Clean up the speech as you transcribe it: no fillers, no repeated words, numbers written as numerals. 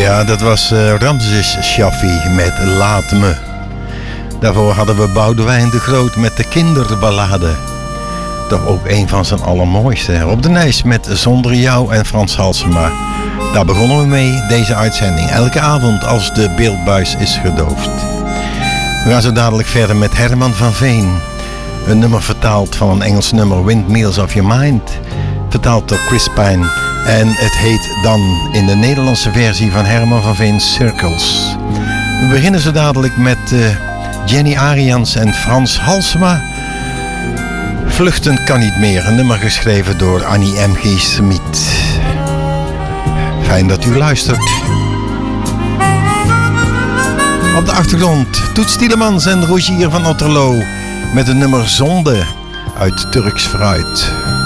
Ja, dat was Ramses Shaffi met Laat Me. Daarvoor hadden we Boudewijn de Groot met de Kinderballade. Toch ook een van zijn allermooiste. Op de Nijs met Zonder Jou en Frans Halsema. Daar begonnen we mee, deze uitzending. Elke avond als de beeldbuis is gedoofd. We gaan zo dadelijk verder met Herman van Veen. Een nummer vertaald van een Engels nummer, Windmills of Your Mind. Vertaald door Chris Pine. En het heet dan in de Nederlandse versie van Herman van Veen Circles. We beginnen zo dadelijk met Jenny Arians en Frans Halsema. Vluchten kan niet meer. Een nummer geschreven door Annie M.G. Smit. Fijn dat u luistert. Op de achtergrond Toets Tielemans en Rogier van Otterlo met het nummer Zonde uit Turks Fruit.